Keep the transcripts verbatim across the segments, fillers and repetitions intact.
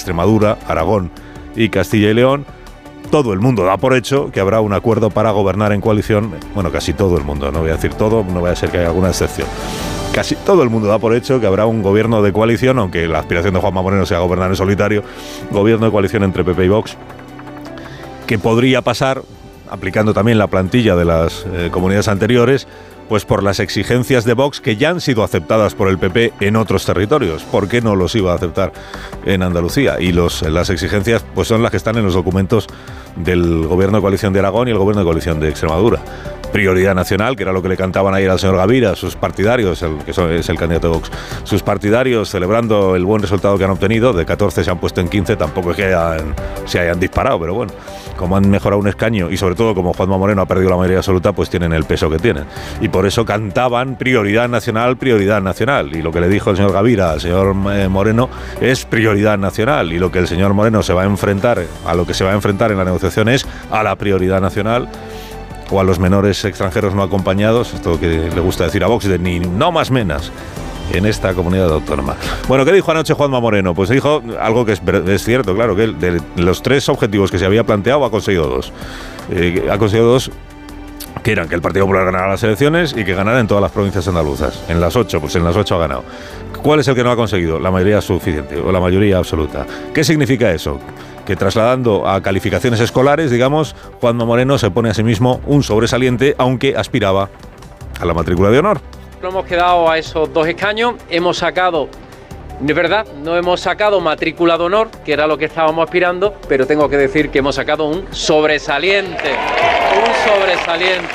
Extremadura, Aragón y Castilla y León, todo el mundo da por hecho que habrá un acuerdo para gobernar en coalición. Bueno, casi todo el mundo, no voy a decir todo, no vaya a ser que haya alguna excepción. Casi todo el mundo da por hecho que habrá un gobierno de coalición, aunque la aspiración de Juanma Moreno sea gobernar en solitario, gobierno de coalición entre P P y Vox, que podría pasar, aplicando también la plantilla de las eh, comunidades anteriores, pues por las exigencias de Vox que ya han sido aceptadas por el P P en otros territorios. ¿Por qué no los iba a aceptar en Andalucía? Y los, las exigencias pues son las que están en los documentos del Gobierno de Coalición de Aragón y el Gobierno de Coalición de Extremadura. Prioridad nacional, que era lo que le cantaban ayer al señor Gavira, sus partidarios, el, que son, es el candidato de Vox, sus partidarios celebrando el buen resultado que han obtenido, de catorce se han puesto en quince, tampoco es que hayan, se hayan disparado, pero bueno, como han mejorado un escaño y sobre todo como Juanma Moreno ha perdido la mayoría absoluta, pues tienen el peso que tienen. Y por eso cantaban prioridad nacional, prioridad nacional. Y lo que le dijo el señor Gavira al señor Moreno es prioridad nacional. Y lo que el señor Moreno se va a enfrentar, a lo que se va a enfrentar en la negociación es a la prioridad nacional, o a los menores extranjeros no acompañados, esto que le gusta decir a Vox, de ni no más menos en esta comunidad autónoma. Bueno, ¿qué dijo anoche Juanma Moreno? Pues dijo algo que es, es cierto, claro, que él, de los tres objetivos que se había planteado ha conseguido dos. Eh, ha conseguido dos, que eran que el Partido Popular ganara las elecciones y que ganara en todas las provincias andaluzas. En las ocho, pues en las ocho ha ganado. ¿Cuál es el que no ha conseguido? La mayoría suficiente, o la mayoría absoluta. ¿Qué significa eso? Que trasladando a calificaciones escolares, digamos, Juanma Moreno se pone a sí mismo un sobresaliente, aunque aspiraba a la matrícula de honor. No hemos quedado a esos dos escaños, hemos sacado, de verdad, no hemos sacado matrícula de honor, que era lo que estábamos aspirando, pero tengo que decir que hemos sacado un sobresaliente, un sobresaliente.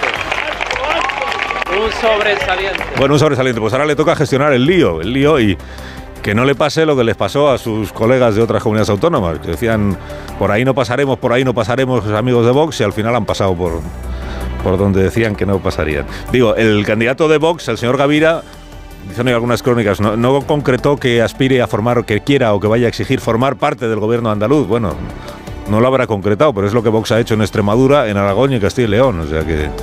Un sobresaliente. Bueno, un sobresaliente. Pues ahora le toca gestionar el lío, el lío y que no le pase lo que les pasó a sus colegas de otras comunidades autónomas, que decían, por ahí no pasaremos, por ahí no pasaremos, amigos de Vox, y al final han pasado por, por donde decían que no pasarían. Digo, el candidato de Vox, el señor Gavira, dicen en algunas crónicas, no, no concretó que aspire a formar, que quiera o que vaya a exigir formar parte del gobierno andaluz. Bueno, no lo habrá concretado, pero es lo que Vox ha hecho en Extremadura, en Aragón y en Castilla y León, o sea que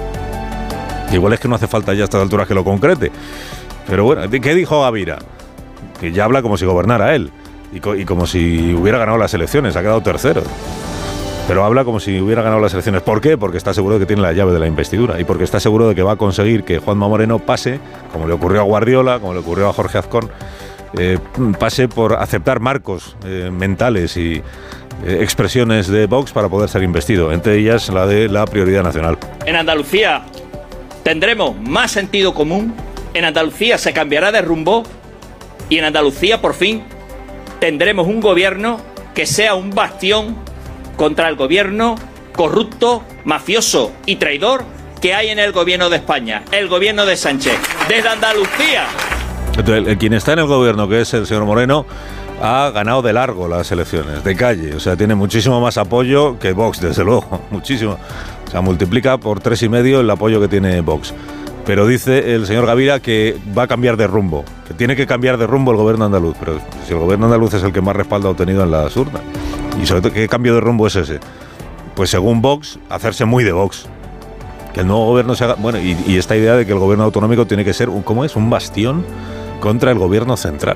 igual es que no hace falta ya a estas alturas que lo concrete. Pero bueno, ¿qué dijo Gavira? Que ya habla como si gobernara él y, co- y como si hubiera ganado las elecciones, ha quedado tercero. Pero habla como si hubiera ganado las elecciones. ¿Por qué? Porque está seguro de que tiene la llave de la investidura y porque está seguro de que va a conseguir que Juanma Moreno pase, como le ocurrió a Guardiola, como le ocurrió a Jorge Azcón, eh, pase por aceptar marcos eh, mentales y eh, expresiones de Vox para poder ser investido, entre ellas la de la prioridad nacional. En Andalucía tendremos más sentido común, en Andalucía se cambiará de rumbo y en Andalucía por fin tendremos un gobierno que sea un bastión contra el gobierno corrupto, mafioso y traidor que hay en el gobierno de España, el gobierno de Sánchez, desde Andalucía. Entonces, el, quien está en el gobierno, que es el señor Moreno, ha ganado de largo las elecciones, de calle, o sea, tiene muchísimo más apoyo que Vox, desde luego, muchísimo. O sea, multiplica por tres y medio el apoyo que tiene Vox. Pero dice el señor Gavira que va a cambiar de rumbo, que tiene que cambiar de rumbo el gobierno andaluz. Pero si el gobierno andaluz es el que más respaldo ha obtenido en las urnas. Y sobre todo, ¿qué cambio de rumbo es ese? Pues según Vox, hacerse muy de Vox. Que el nuevo gobierno se haga... Bueno, y, y esta idea de que el gobierno autonómico tiene que ser, un, ¿cómo es? Un bastión contra el gobierno central.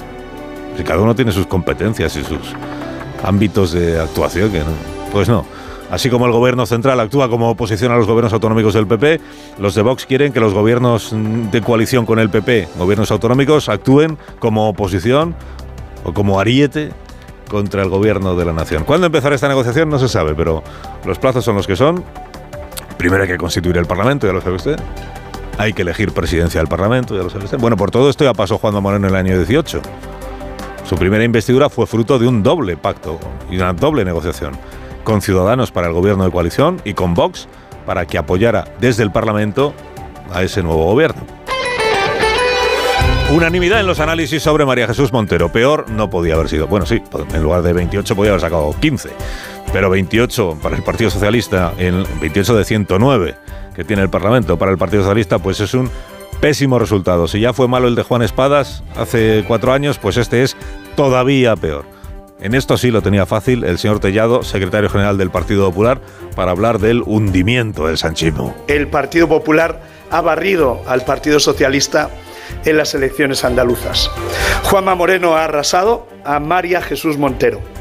Si cada uno tiene sus competencias y sus ámbitos de actuación, que no. Pues no. Así como el gobierno central actúa como oposición a los gobiernos autonómicos del P P, los de Vox quieren que los gobiernos de coalición con el P P, gobiernos autonómicos, actúen como oposición o como ariete contra el gobierno de la nación. ¿Cuándo empezará esta negociación? No se sabe, pero los plazos son los que son. Primero hay que constituir el Parlamento, ya lo sabe usted. Hay que elegir presidencia del Parlamento, ya lo sabe usted. Bueno, por todo esto ya pasó Juanma Moreno en el año dieciocho. Su primera investidura fue fruto de un doble pacto y una doble negociación con Ciudadanos para el gobierno de coalición y con Vox para que apoyara desde el Parlamento a ese nuevo gobierno. Unanimidad en los análisis sobre María Jesús Montero. Peor no podía haber sido. Bueno, sí, en lugar de veintiocho podía haber sacado quince. Pero veintiocho para el Partido Socialista, en veintiocho de ciento nueve que tiene el Parlamento para el Partido Socialista, pues es un pésimo resultado. Si ya fue malo el de Juan Espadas hace cuatro años, pues este es todavía peor. En esto sí lo tenía fácil el señor Tellado, secretario general del Partido Popular, para hablar del hundimiento del sanchismo. El Partido Popular ha barrido al Partido Socialista en las elecciones andaluzas. Juanma Moreno ha arrasado a María Jesús Montero.